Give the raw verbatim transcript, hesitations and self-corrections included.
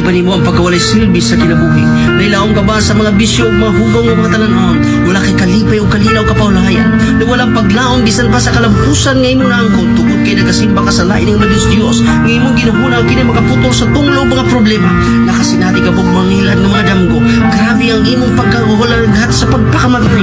pa nimo ang pagkawalay silbi sa kinabuhi. Nailawom ka ba sa mga bisyo ug mga hugaw nga mga tanan-on? Wala kay kalipay o kalinaw ka paulayan. Na walang paglaom bisan pa sa kalampusan nga imong naangkon tungod kay nagasimba ka sa lain ng Madiyos Dios. Nga imong ginahuna kini makaputol sa tunglo mga problema. Nakasinati ka bug mangilan ng mga damgo. Grabe ang imong pagkahulalaghat sa pagpakamagay.